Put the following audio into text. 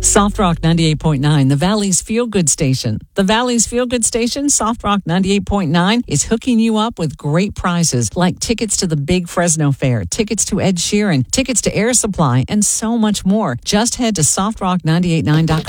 Soft Rock 98.9, the Valley's Feel Good Station. The Valley's Feel Good Station, Soft Rock 98.9, is hooking you up with great prizes like tickets to the Big Fresno Fair, tickets to Ed Sheeran, tickets to Air Supply, and so much more. Just head to softrock989.com.